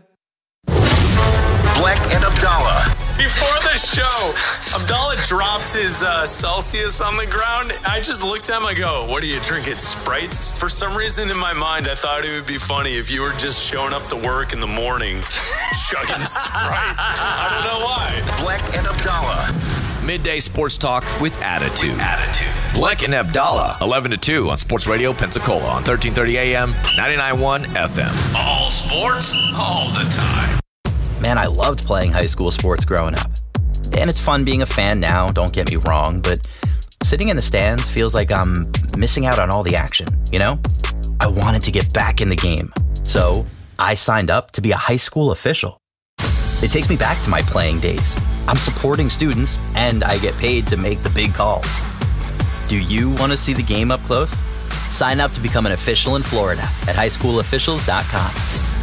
Bleck and Abdallah.
Before the show, Abdallah dropped his uh, Celsius on the ground. I just looked at him, I go, what are you drinking, Sprites? For some reason in my mind, I thought it would be funny if you were just showing up to work in the morning, chugging Sprite. I don't know why.
Bleck and Abdallah.
Midday sports talk with attitude. Attitude. Bleck and Abdallah, eleven to two on Sports Radio Pensacola on thirteen thirty A M, ninety-nine point one F M.
All sports, all the time.
Man, I loved playing high school sports growing up. And it's fun being a fan now, don't get me wrong, but sitting in the stands feels like I'm missing out on all the action, you know? I wanted to get back in the game, so I signed up to be a high school official. It takes me back to my playing days. I'm supporting students, and I get paid to make the big calls. Do you want to see the game up close? Sign up to become an official in Florida at high school officials dot com.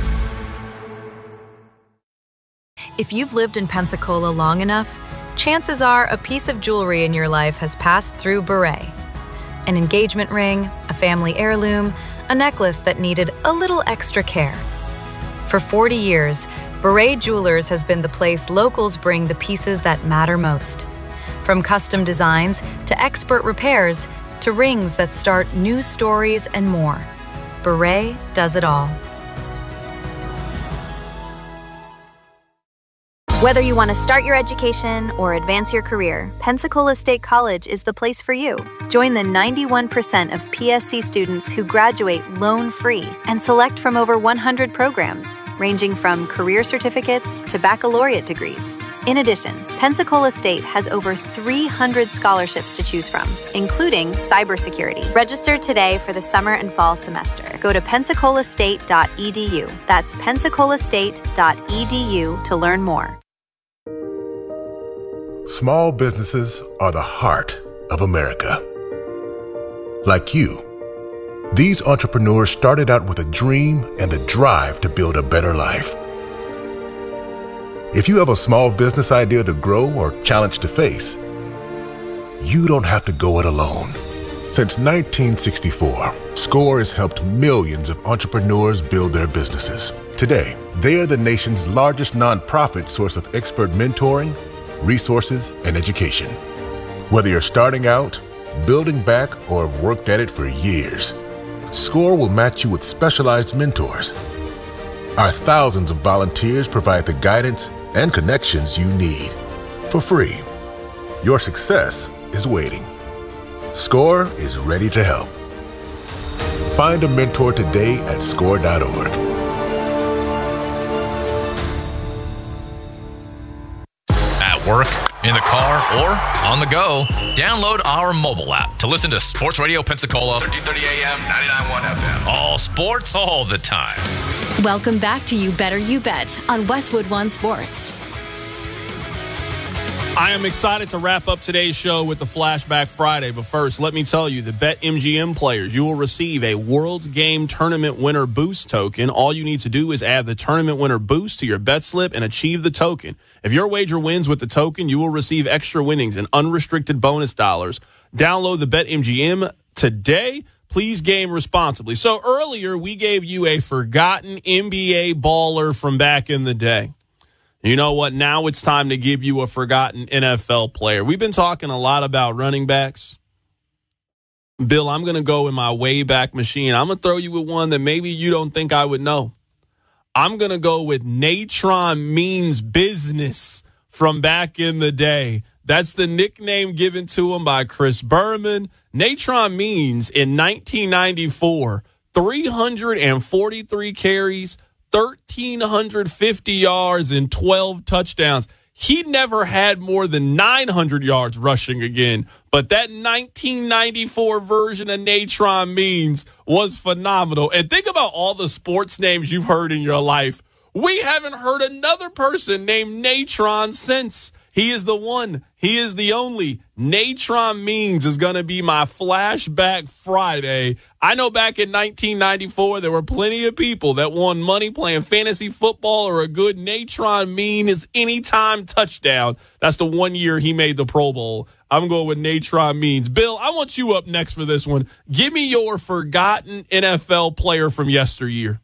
If you've lived in Pensacola long enough, chances are a piece of jewelry in your life has passed through Beret. An engagement ring, a family heirloom, a necklace that needed a little extra care. For forty years, Beret Jewelers has been the place locals bring the pieces that matter most. From custom designs to expert repairs to rings that start new stories and more. Beret does it all.
Whether you want to start your education or advance your career, Pensacola State College is the place for you. Join the ninety-one percent of P S C students who graduate loan-free and select from over one hundred programs, ranging from career certificates to baccalaureate degrees. In addition, Pensacola State has over three hundred scholarships to choose from, including cybersecurity. Register today for the summer and fall semester. Go to pensacola state dot e d u. That's pensacola state dot e d u to learn more.
Small businesses are the heart of America. Like you, these entrepreneurs started out with a dream and the drive to build a better life. If you have a small business idea to grow or challenge to face, you don't have to go it alone. Since nineteen sixty-four, SCORE has helped millions of entrepreneurs build their businesses. Today, they are the nation's largest nonprofit source of expert mentoring, resources, and education. Whether you're starting out, building back, or have worked at it for years, SCORE will match you with specialized mentors. Our thousands of volunteers provide the guidance and connections you need for free. Your success is waiting. SCORE is ready to help. Find a mentor today at score dot org.
work, in the car, or on the go, download our mobile app to listen to Sports Radio Pensacola, thirteen thirty A M, ninety-nine point one F M. All sports, all the time.
Welcome back to You Better You Bet on Westwood One Sports.
I am excited to wrap up today's show with the Flashback Friday, but first, let me tell you, the BetMGM players, you will receive a World's Game Tournament Winner Boost token. All you need to do is add the Tournament Winner Boost to your bet slip and achieve the token. If your wager wins with the token, you will receive extra winnings and unrestricted bonus dollars. Download the BetMGM today. Please game responsibly. So earlier, we gave you a forgotten N B A baller from back in the day. You know what? Now it's time to give you a forgotten N F L player. We've been talking a lot about running backs. Bill, I'm going to go in my way back machine. I'm going to throw you with one that maybe you don't think I would know. I'm going to go with Natron Means Business from back in the day. That's the nickname given to him by Chris Berman. Natron Means in nineteen ninety-four, three hundred forty-three carries, one thousand three hundred fifty yards and twelve touchdowns. He never had more than nine hundred yards rushing again, but that nineteen ninety-four version of Natron Means was phenomenal. And think about all the sports names you've heard in your life. We haven't heard another person named Natron since. He is the one. He is the only. Natron Means is going to be my Flashback Friday. I know back in nineteen ninety-four, there were plenty of people that won money playing fantasy football or a good Natron Means anytime touchdown. That's the one year he made the Pro Bowl. I'm going with Natron Means. Bill, I want you up next for this one. Give me your forgotten N F L player from yesteryear.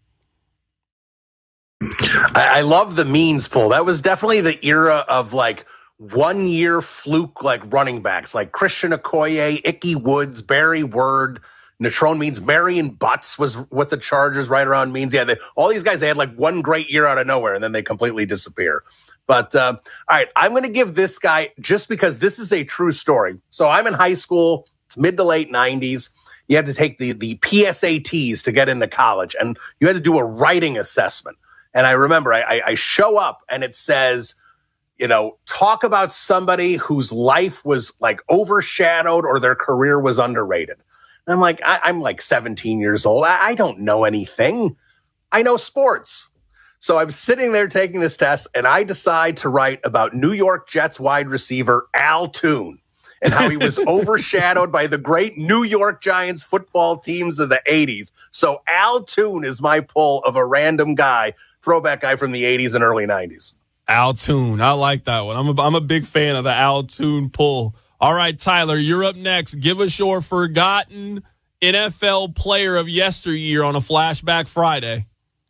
I, I love the Means pull. That was definitely the era of like one year fluke like running backs like Christian Okoye, Ickey Woods, Barry Word, Natron Means. Marion Butts was with the Chargers right around Means. Yeah, they, all these guys, they had like one great year out of nowhere and then they completely disappear. But uh, all right, I'm going to give this guy just because this is a true story. So I'm in high school. It's mid to late nineties. You had to take the, the P S A Ts to get into college, and you had to do a writing assessment. And I remember I, I show up and it says, you know, talk about somebody whose life was like overshadowed or their career was underrated. And I'm like, I, I'm like seventeen years old. I, I don't know anything. I know sports. So I'm sitting there taking this test and I decide to write about New York Jets wide receiver Al Toon and how he was overshadowed by the great New York Giants football teams of the eighties. So Al Toon is my pull of a random guy, throwback guy from the eighties and early nineties.
Al Toon. I like that one. I'm a, I'm a big fan of the Al Toon pull. All right, Tyler, you're up next. Give us your forgotten N F L player of yesteryear on a Flashback Friday.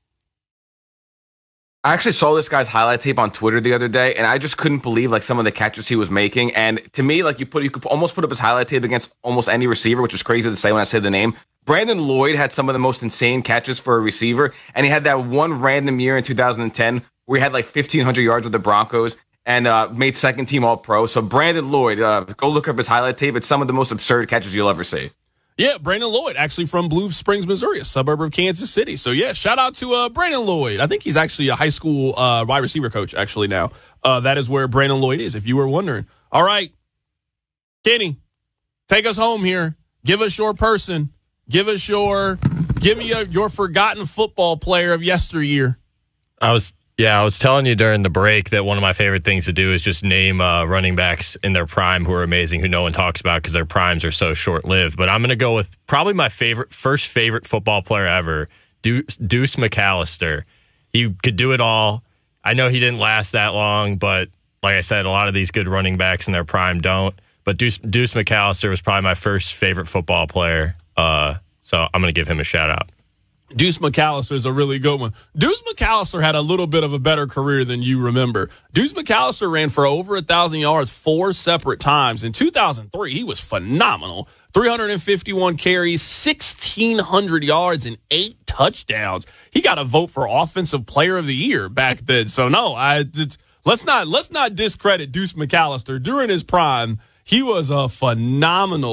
I actually saw this guy's highlight tape on Twitter the other day, and I just couldn't believe like some of the catches he was making. And to me, like you put, you could almost put up his highlight tape against almost any receiver, which is crazy to say when I say the name. Brandon Lloyd had some of the most insane catches for a receiver, and he had that one random year in two thousand ten where he had like fifteen hundred yards with the Broncos and uh, made second team All Pro. So Brandon Lloyd, uh, go look up his highlight tape. It's some of the most absurd catches you'll ever see.
Yeah, Brandon Lloyd, actually from Blue Springs, Missouri, a suburb of Kansas City. So, yeah, shout out to uh, Brandon Lloyd. I think he's actually a high school uh, wide receiver coach, actually, now. Uh, that is where Brandon Lloyd is, if you were wondering. All right, Kenny, take us home here. Give us your person. Give us your, give me a, your forgotten football player of yesteryear.
I was... Yeah, I was telling you during the break that one of my favorite things to do is just name uh, running backs in their prime who are amazing, who no one talks about because their primes are so short-lived. But I'm going to go with probably my favorite, first favorite football player ever, Deuce, Deuce McAllister. He could do it all. I know he didn't last that long, but like I said, a lot of these good running backs in their prime don't. But Deuce, Deuce McAllister was probably my first favorite football player, uh, so I'm going to give him a shout-out.
Deuce McAllister is a really good one. Deuce McAllister had a little bit of a better career than you remember. Deuce McAllister ran for over one thousand yards four separate times. In two thousand three, he was phenomenal. three hundred fifty-one carries, sixteen hundred yards, and eight touchdowns. He got a vote for Offensive Player of the Year back then. So, no, I it's, let's not let's not discredit Deuce McAllister. During his prime, he was a phenomenal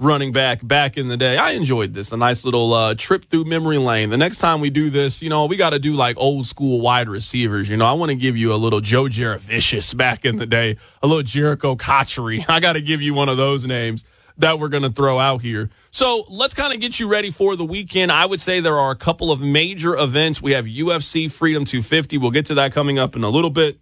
running back back in the day. I enjoyed this. A nice little uh, trip through memory lane. The next time we do this, you know, we got to do like old school wide receivers. You know, I want to give you a little Joe Jaravicious back in the day, a little Jericho Cotchery. I got to give you one of those names that we're going to throw out here. So let's kind of get you ready for the weekend. I would say there are a couple of major events. We have U F C Freedom two fifty. We'll get to that coming up in a little bit.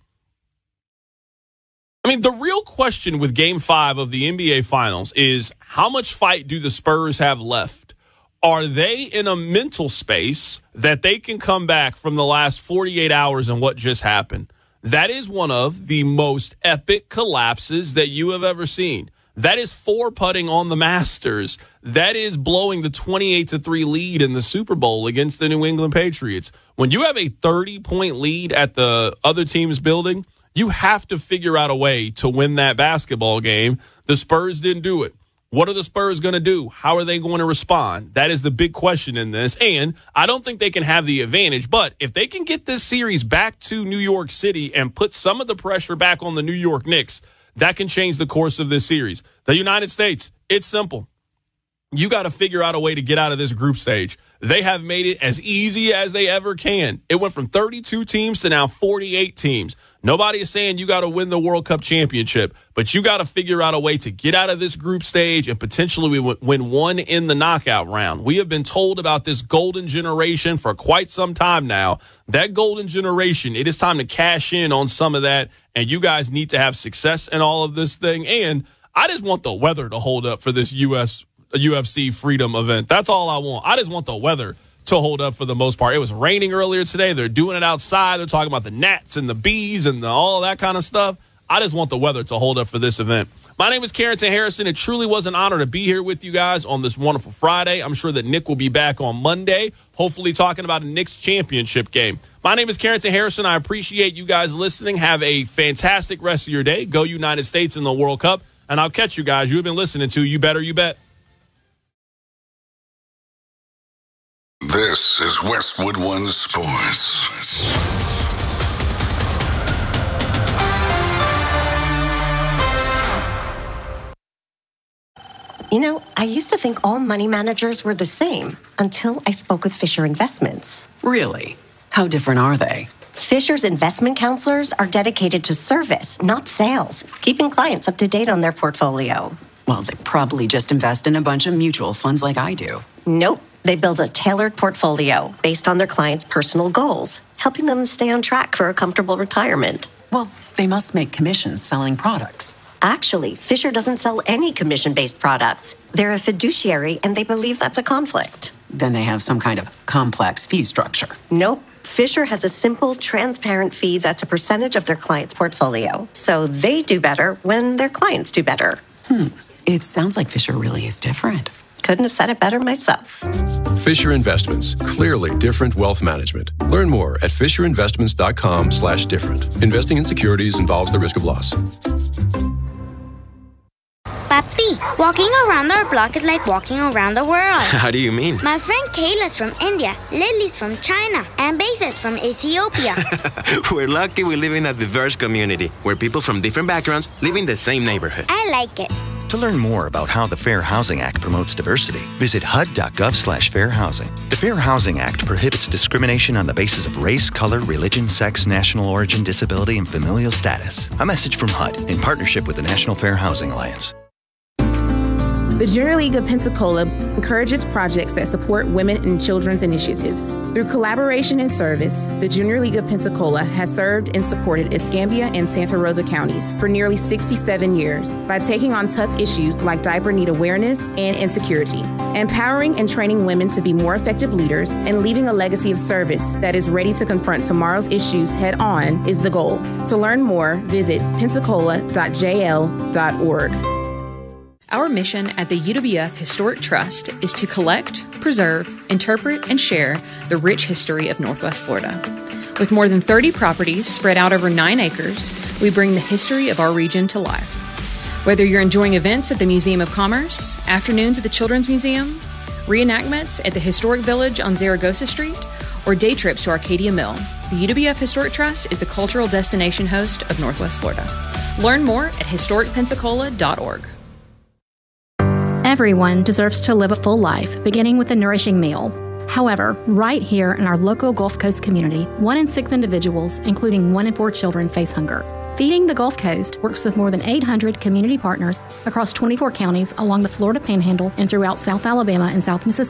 I mean, the real question with Game five of the N B A Finals is how much fight do the Spurs have left? Are they in a mental space that they can come back from the last forty-eight hours and what just happened? That is one of the most epic collapses that you have ever seen. That is four putting on the Masters. That is blowing the twenty-eight to three lead in the Super Bowl against the New England Patriots. When you have a thirty-point lead at the other team's building, you have to figure out a way to win that basketball game. The Spurs didn't do it. What are the Spurs going to do? How are they going to respond? That is the big question in this. And I don't think they can have the advantage. But if they can get this series back to New York City and put some of the pressure back on the New York Knicks, that can change the course of this series. The United States, it's simple. You got to figure out a way to get out of this group stage. They have made it as easy as they ever can. It went from thirty-two teams to now forty-eight teams. Nobody is saying you got to win the World Cup championship, but you got to figure out a way to get out of this group stage and potentially win one in the knockout round. We have been told about this golden generation for quite some time now. That golden generation, it is time to cash in on some of that, and you guys need to have success in all of this thing. And I just want the weather to hold up for this U S U F C Freedom event. That's all I want. I just want the weather to hold up for the most part. It was raining earlier today. They're doing it outside. They're talking about the gnats and the bees and the, all that kind of stuff. I just want the weather to hold up for this event. My name is Carrington Harrison. It truly was an honor to be here with you guys on this wonderful Friday. I'm sure that Nick will be back on Monday, hopefully talking about a Knicks championship game. My name is Carrington Harrison. I appreciate you guys listening. Have a fantastic rest of your day. Go United States in the World Cup. And I'll catch you guys. You've been listening to You Better You Bet.
This is Westwood One Sports.
You know, I used to think all money managers were the same until I spoke with Fisher Investments.
Really? How different are they?
Fisher's investment counselors are dedicated to service, not sales, keeping clients up to date on their portfolio.
Well, they probably just invest in a bunch of mutual funds like I do.
Nope. They build a tailored portfolio based on their clients' personal goals, helping them stay on track for a comfortable retirement.
Well, they must make commissions selling products.
Actually, Fisher doesn't sell any commission-based products. They're a fiduciary, and they believe that's a conflict.
Then they have some kind of complex fee structure.
Nope. Fisher has a simple, transparent fee that's a percentage of their client's portfolio. So they do better when their clients do better.
Hmm. It sounds like Fisher really is different.
Couldn't have said it better myself.
Fisher Investments, clearly different wealth management. Learn more at fisherinvestments.com slash different. Investing in securities involves the risk of loss.
Papi, walking around our block is like walking around the world.
How do you mean?
My friend Kayla's from India, Lily's from China, and Basa's from Ethiopia.
We're lucky we live in a diverse community where people from different backgrounds live in the same neighborhood.
I like it.
To learn more about how the Fair Housing Act promotes diversity, visit H U D dot gov slash fair housing. The Fair Housing Act prohibits discrimination on the basis of race, color, religion, sex, national origin, disability, and familial status. A message from H U D in partnership with the National Fair Housing Alliance.
The Junior League of Pensacola encourages projects that support women and children's initiatives. Through collaboration and service, the Junior League of Pensacola has served and supported Escambia and Santa Rosa counties for nearly sixty-seven years by taking on tough issues like diaper need awareness and insecurity, empowering and training women to be more effective leaders, and leaving a legacy of service that is ready to confront tomorrow's issues head on is the goal. To learn more, visit pensacola dot j l dot org.
Our mission at the U W F Historic Trust is to collect, preserve, interpret, and share the rich history of Northwest Florida. With more than thirty properties spread out over nine acres, we bring the history of our region to life. Whether you're enjoying events at the Museum of Commerce, afternoons at the Children's Museum, reenactments at the Historic Village on Zaragoza Street, or day trips to Arcadia Mill, the U W F Historic Trust is the cultural destination host of Northwest Florida. Learn more at historic pensacola dot org.
Everyone deserves to live a full life, beginning with a nourishing meal. However, right here in our local Gulf Coast community, one in six individuals, including one in four children, face hunger. Feeding the Gulf Coast works with more than eight hundred community partners across twenty-four counties along the Florida Panhandle and throughout South Alabama and South Mississippi.